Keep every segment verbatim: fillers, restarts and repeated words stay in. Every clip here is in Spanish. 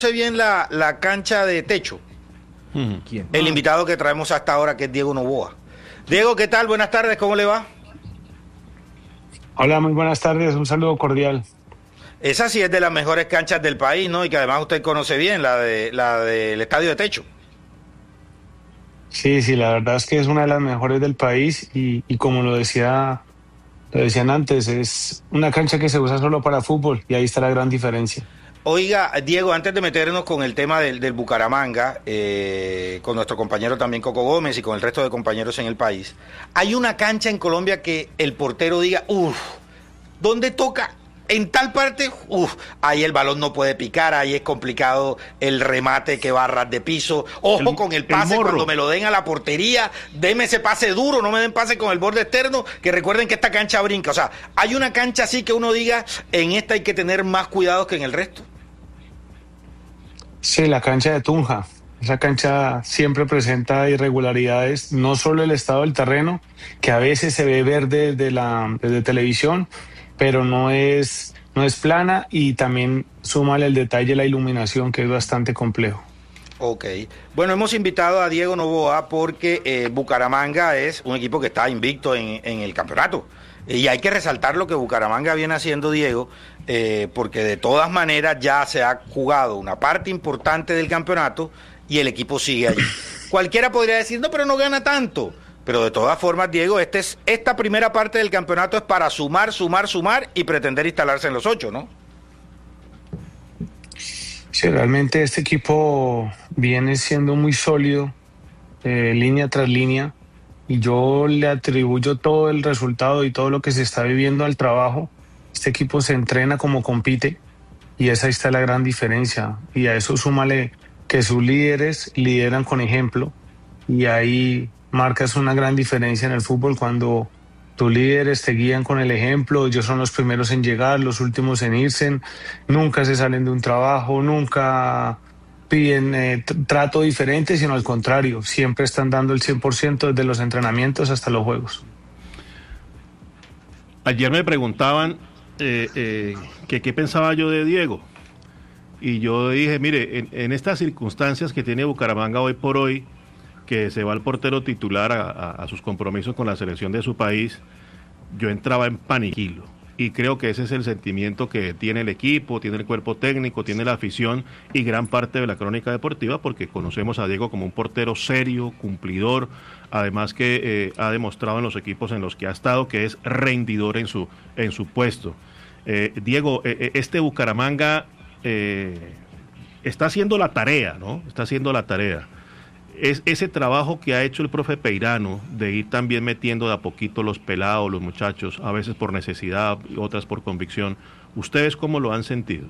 bien la, la cancha de techo. ¿Quién? El invitado que traemos hasta ahora, que es Diego Novoa. Diego, ¿qué tal? Buenas tardes, ¿cómo le va? Hola, muy buenas tardes, un saludo cordial. Esa sí es de las mejores canchas del país, ¿no? Y que además usted conoce bien, la de la del estadio de techo. Sí, sí, la verdad es que es una de las mejores del país y, y como lo decía, lo decían antes, es una cancha que se usa solo para fútbol y ahí está la gran diferencia. Oiga, Diego, antes de meternos con el tema del, del Bucaramanga, eh, con nuestro compañero también Coco Gómez y con el resto de compañeros en el país, hay una cancha en Colombia que el portero diga, uff, ¿dónde toca? En tal parte, uff, ahí el balón no puede picar, ahí es complicado el remate que va a ras de piso. Ojo el, con el pase, el cuando me lo den a la portería, deme ese pase duro, no me den pase con el borde externo, que recuerden que esta cancha brinca. O sea, hay una cancha así que uno diga, en esta hay que tener más cuidados que en el resto. Sí, la cancha de Tunja. Esa cancha siempre presenta irregularidades, no solo el estado del terreno, que a veces se ve verde desde la desde televisión, pero no es, no es plana, y también súmale el detalle de la iluminación, que es bastante complejo. Ok. Bueno, hemos invitado a Diego Novoa porque eh, Bucaramanga es un equipo que está invicto en, en el campeonato. Y hay que resaltar lo que Bucaramanga viene haciendo, Diego, eh, porque de todas maneras ya se ha jugado una parte importante del campeonato y el equipo sigue allí. Cualquiera podría decir, no, pero no gana tanto. Pero de todas formas, Diego, este es, esta primera parte del campeonato es para sumar, sumar, sumar y pretender instalarse en los ocho, ¿no? Sí, realmente este equipo viene siendo muy sólido, eh, línea tras línea, y yo le atribuyo todo el resultado y todo lo que se está viviendo al trabajo. Este equipo se entrena como compite y esa está la gran diferencia. Y a eso súmale que sus líderes lideran con ejemplo, y ahí marcas una gran diferencia en el fútbol cuando tus líderes te guían con el ejemplo. Ellos son los primeros en llegar, los últimos en irse, nunca se salen de un trabajo, nunca piden eh, trato diferente, sino al contrario, siempre están dando el cien por ciento desde los entrenamientos hasta los juegos. Ayer me preguntaban eh, eh, que qué pensaba yo de Diego, y yo dije, mire, en, en estas circunstancias que tiene Bucaramanga hoy por hoy, que se va el portero titular a, a, a sus compromisos con la selección de su país, yo entraba en paniquilo. Y creo que ese es el sentimiento que tiene el equipo, tiene el cuerpo técnico, tiene la afición y gran parte de la crónica deportiva, porque conocemos a Diego como un portero serio, cumplidor, además que eh, ha demostrado en los equipos en los que ha estado que es rendidor en su, en su puesto. Eh, Diego, eh, este Bucaramanga eh, está haciendo la tarea, ¿no? Está haciendo la tarea. Es ese trabajo que ha hecho el profe Peirano de ir también metiendo de a poquito los pelados, los muchachos, a veces por necesidad, otras por convicción. ¿Ustedes cómo lo han sentido?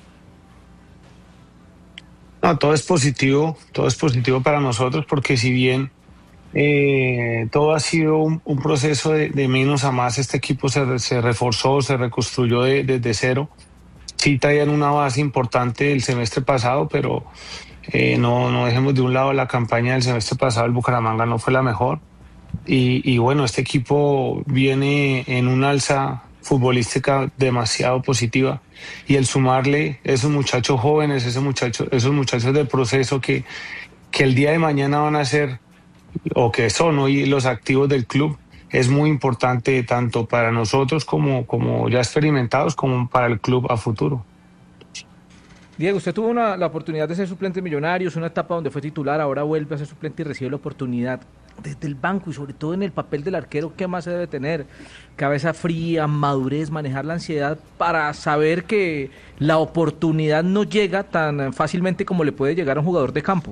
No, todo es positivo, todo es positivo para nosotros, porque si bien eh, todo ha sido un, un proceso de, de menos a más, este equipo se, se reforzó, se reconstruyó de, desde cero. Sí traían una base importante el semestre pasado, pero Eh, no, no dejemos de un lado la campaña del semestre pasado. El Bucaramanga no fue la mejor y, y bueno, este equipo viene en una alza futbolística demasiado positiva, y el sumarle esos muchachos jóvenes, esos muchachos, esos muchachos del proceso que, que el día de mañana van a ser, o que son hoy los activos del club, es muy importante tanto para nosotros como, como ya experimentados, como para el club a futuro. Diego, usted tuvo una, la oportunidad de ser suplente en Millonarios, una etapa donde fue titular, ahora vuelve a ser suplente y recibe la oportunidad desde el banco, y sobre todo en el papel del arquero. ¿Qué más se debe tener? Cabeza fría, madurez, manejar la ansiedad para saber que la oportunidad no llega tan fácilmente como le puede llegar a un jugador de campo.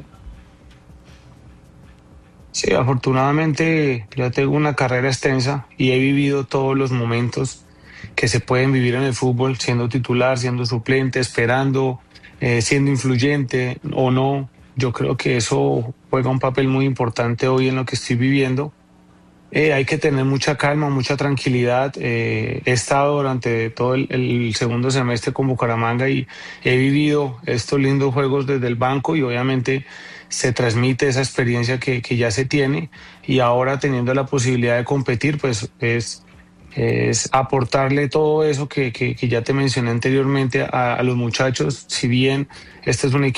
Sí, afortunadamente yo tengo una carrera extensa y he vivido todos los momentos que se pueden vivir en el fútbol, siendo titular, siendo suplente, esperando, eh, siendo influyente o no. Yo creo que eso juega un papel muy importante hoy en lo que estoy viviendo. Eh, hay que tener mucha calma, mucha tranquilidad. Eh, he estado durante todo el, el segundo semestre con Bucaramanga y he vivido estos lindos juegos desde el banco, y obviamente se transmite esa experiencia que, que ya se tiene, y ahora teniendo la posibilidad de competir, pues es es aportarle todo eso que, que, que ya te mencioné anteriormente a, a los muchachos. Si bien este es un equipo